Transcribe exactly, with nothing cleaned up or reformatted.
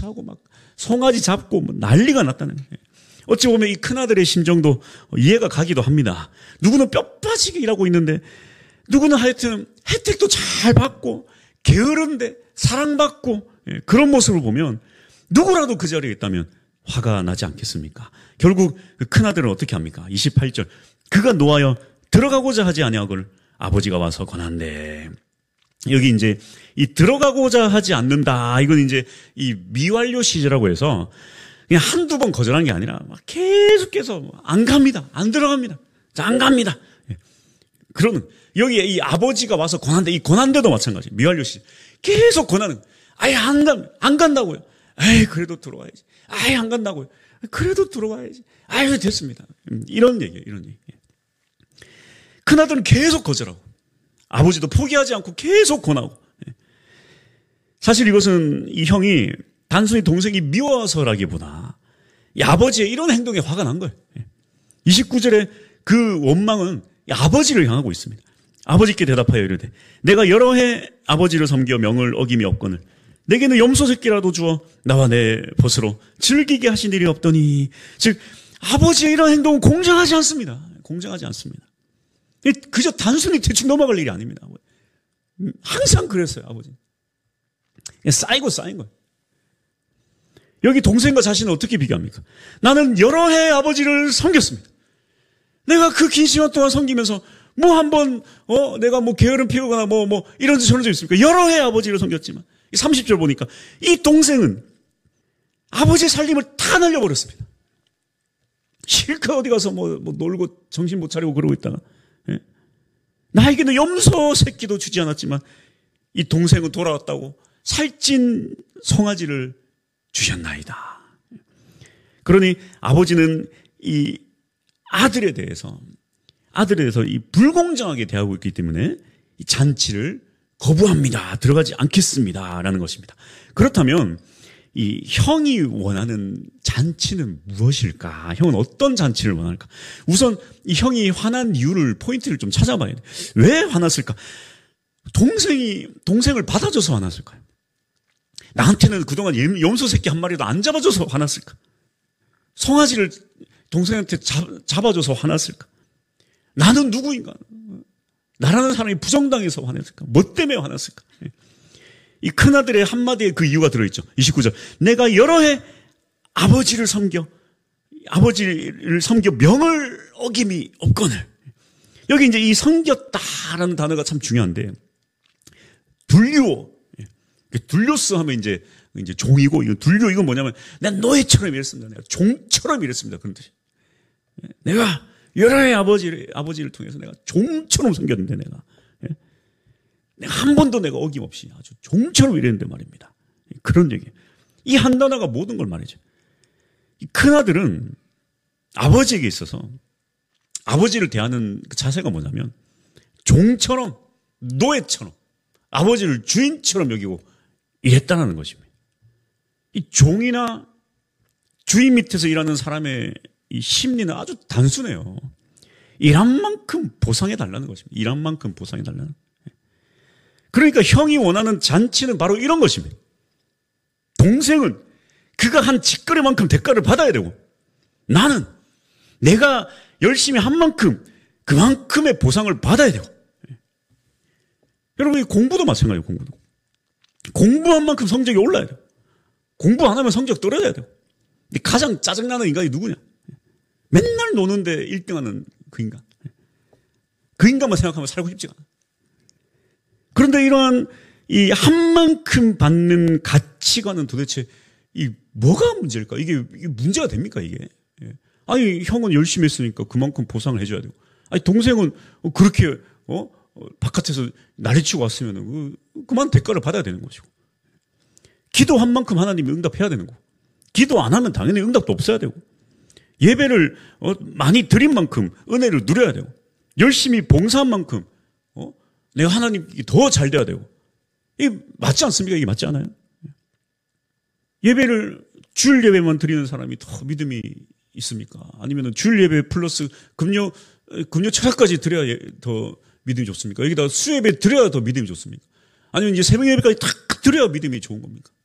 납치하고 막 송아지 잡고 뭐 난리가 났다는 거예요. 어찌 보면 이 큰아들의 심정도 이해가 가기도 합니다. 누구는 뼈 빠지게 일하고 있는데 누구는 하여튼 혜택도 잘 받고 게으른데 사랑받고 그런 모습을 보면 누구라도 그 자리에 있다면 화가 나지 않겠습니까? 결국 그 큰아들은 어떻게 합니까? 이십팔 절 그가 노하여 들어가고자 하지 아니하거늘 아버지가 와서 권한대. 여기 이제 이 들어가고자 하지 않는다. 이건 이제 이 미완료 시제라고 해서 그냥 한두 번 거절한 게 아니라 막 계속해서 안 갑니다. 안 들어갑니다. 안 갑니다. 그러는 여기에 이 아버지가 와서 권한대. 이 권한대도 마찬가지. 미완료 시제. 계속 권하는. 아예 안 간, 안 간다고요. 에이 그래도 들어와야지. 아예 안 간다고요. 그래도 들어와야지. 아유 됐습니다. 이런 얘기예요. 이런 얘기. 큰아들은 계속 거절하고 아버지도 포기하지 않고 계속 권하고. 사실 이것은 이 형이 단순히 동생이 미워서라기보다 이 아버지의 이런 행동에 화가 난 거예요. 이십구 절에 그 원망은 아버지를 향하고 있습니다. 아버지께 대답하여 이르되 내가 여러 해 아버지를 섬겨 명을 어김이 없거늘 내게는 염소 새끼라도 주어 나와 내 벗으로 즐기게 하신 일이 없더니. 즉 아버지의 이런 행동은 공정하지 않습니다. 공정하지 않습니다. 그저 단순히 대충 넘어갈 일이 아닙니다. 항상 그랬어요. 아버지는. 쌓이고 쌓인 거예요. 여기 동생과 자신은 어떻게 비교합니까? 나는 여러 해 아버지를 섬겼습니다. 내가 그 긴 시간 동안 섬기면서 뭐 한번 어 내가 뭐 게으름 피우거나 뭐 뭐 이런 데 저런 데 있습니까? 여러 해 아버지를 섬겼지만 삼십 절 보니까 이 동생은 아버지의 살림을 다 날려버렸습니다. 실컷 어디 가서 뭐, 뭐 놀고 정신 못 차리고 그러고 있다가 예? 나에게는 염소 새끼도 주지 않았지만 이 동생은 돌아왔다고 살찐 송아지를 주셨나이다. 그러니 아버지는 이 아들에 대해서 아들에 대해서 이 불공정하게 대하고 있기 때문에 이 잔치를 거부합니다. 들어가지 않겠습니다라는 것입니다. 그렇다면 이 형이 원하는 잔치는 무엇일까? 형은 어떤 잔치를 원할까? 우선 이 형이 화난 이유를 포인트를 좀 찾아봐야 돼. 왜 화났을까? 동생이 동생을 받아줘서 화났을까요? 나한테는 그동안 염소 새끼 한 마리도 안 잡아줘서 화났을까? 송아지를 동생한테 잡, 잡아줘서 화났을까? 나는 누구인가? 나라는 사람이 부정당해서 화냈을까? 뭐 때문에 화났을까? 이 큰아들의 한마디에 그 이유가 들어있죠. 이십구 절. 내가 여러 해 아버지를 섬겨, 아버지를 섬겨 명을 어김이 없거늘. 여기 이제 이 섬겼다라는 단어가 참 중요한데, 둘리오. 둘리오스 하면 이제, 이제 종이고, 이거 둘리오 이건 뭐냐면, 난 노예처럼 일했습니다. 내가 종처럼 일했습니다. 그런 뜻이. 내가 여러 해 아버지를, 아버지를 통해서 내가 종처럼 섬겼는데, 내가. 내가 한 번도 내가 어김없이 아주 종처럼 일했는데 말입니다. 그런 얘기. 이 한 단어가 모든 걸 말이죠. 이 큰아들은 아버지에게 있어서 아버지를 대하는 그 자세가 뭐냐면 종처럼, 노예처럼, 아버지를 주인처럼 여기고 일했다는 것입니다. 이 종이나 주인 밑에서 일하는 사람의 이 심리는 아주 단순해요. 일한 만큼 보상해달라는 것입니다. 일한 만큼 보상해달라는. 그러니까 형이 원하는 잔치는 바로 이런 것입니다. 동생은 그가 한 짓거리만큼 대가를 받아야 되고 나는 내가 열심히 한 만큼 그만큼의 보상을 받아야 되고. 여러분 공부도 마찬가지예요. 공부도. 공부한 만큼 성적이 올라야 돼요. 공부 안 하면 성적 떨어져야 돼요. 근데 가장 짜증나는 인간이 누구냐? 맨날 노는데 일 등하는 그 인간. 그 인간만 생각하면 살고 싶지가 않아. 그런데 이러한 이 한 만큼 받는 가치관은 도대체 이 뭐가 문제일까? 이게, 이게 문제가 됩니까, 이게? 아니, 형은 열심히 했으니까 그만큼 보상을 해줘야 되고. 아니, 동생은 그렇게, 어? 바깥에서 난리치고 왔으면 그, 그만 대가를 받아야 되는 것이고. 기도한 만큼 하나님이 응답해야 되는 거고. 기도 안 하면 당연히 응답도 없어야 되고. 예배를 어, 많이 드린 만큼 은혜를 누려야 되고. 열심히 봉사한 만큼, 어? 내가 하나님께 더 잘 돼야 되고. 이게 맞지 않습니까? 이게 맞지 않아요? 예배를 주일 예배만 드리는 사람이 더 믿음이 있습니까? 아니면 주일 예배 플러스 금요 금요 철학까지 드려야 더 믿음이 좋습니까? 여기다 수예배 드려야 더 믿음이 좋습니까? 아니면 이제 새벽 예배까지 탁 드려야 믿음이 좋은 겁니까?